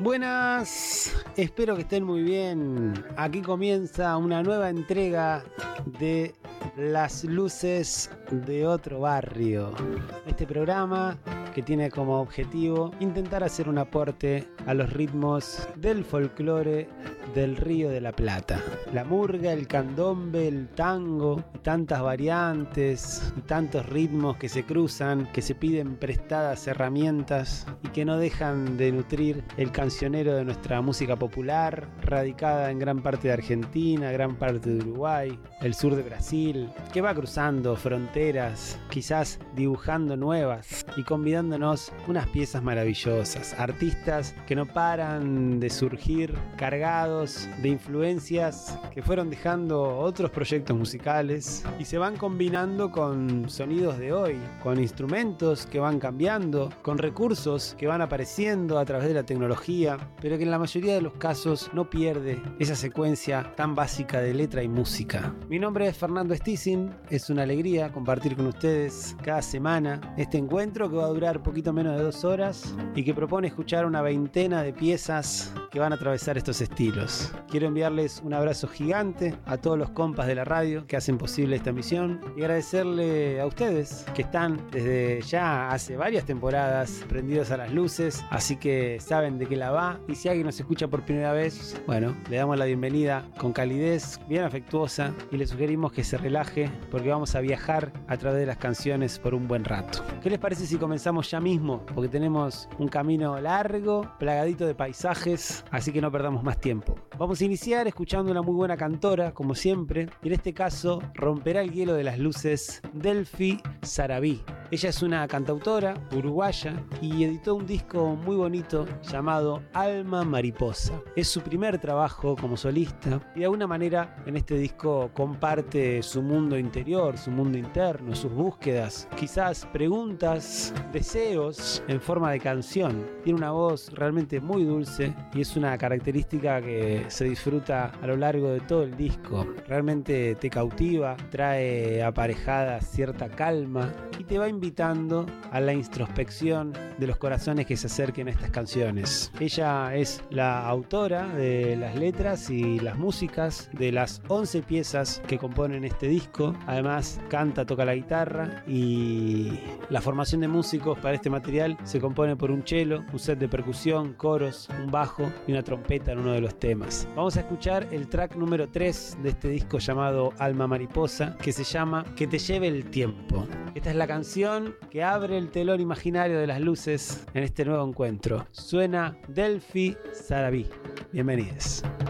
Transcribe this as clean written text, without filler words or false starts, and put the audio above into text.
Buenas, espero que estén muy bien. Aquí comienza una nueva entrega de Las Luces de Otro Barrio. Este programa que tiene como objetivo intentar hacer un aporte a los ritmos del folclore del Río de la Plata. La murga, el candombe, el tango, y tantas variantes y tantos ritmos que se cruzan, que se piden prestadas herramientas y que no dejan de nutrir el cancionero de nuestra música popular, radicada en gran parte de Argentina, gran parte de Uruguay, el sur de Brasil, que va cruzando fronteras, quizás dibujando nuevas y convidándonos unas piezas maravillosas, artistas que no paran de surgir cargados de influencias que fueron dejando otros proyectos musicales y se van combinando con sonidos de hoy, con instrumentos que van cambiando, con recursos que van apareciendo a través de la tecnología, pero que en la mayoría de los casos no pierde esa secuencia tan básica de letra y música. Mi nombre es Fernando Stissing, es una alegría compartir con ustedes cada semana este encuentro que va a durar poquito menos de 2 horas y que propone escuchar una veintena de piezas que van a atravesar estos estilos. Quiero enviarles un abrazo gigante a todos los compas de la radio que hacen posible esta misión y agradecerle a ustedes que están desde ya hace varias temporadas prendidos a las luces, así que saben de qué la va, y si alguien nos escucha por primera vez, bueno, le damos la bienvenida con calidez, bien afectuosa, y le sugerimos que se relaje porque vamos a viajar a través de las canciones por un buen rato. ¿Qué les parece si comenzamos ya mismo? Porque tenemos un camino largo, plagadito de paisajes, así que no perdamos más tiempo. Vamos a iniciar escuchando una muy buena cantora, como siempre, y en este caso romperá el hielo de las luces Delphi Sarabí. Ella es una cantautora uruguaya y editó un disco muy bonito llamado Alma Mariposa. Es su primer trabajo como solista y de alguna manera en este disco comparte su mundo interior, su mundo interno, sus búsquedas, quizás preguntas, deseos en forma de canción. Tiene una voz realmente muy dulce y es una característica que se disfruta a lo largo de todo el disco. Realmente te cautiva, trae aparejada cierta calma y te va invitando a la introspección de los corazones que se acerquen a estas canciones. Ella es la autora de las letras y las músicas de las 11 piezas que componen este disco. Además canta, toca la guitarra, y la formación de músicos para este material se compone por un cello, un set de percusión, coros, un bajo y una trompeta en uno de los temas. Vamos a escuchar el track número 3 de este disco llamado Alma Mariposa, que se llama Que te lleve el tiempo. Esta es la canción que abre el telón imaginario de las luces en este nuevo encuentro. Suena Delphi Sarabí. Bienvenidos.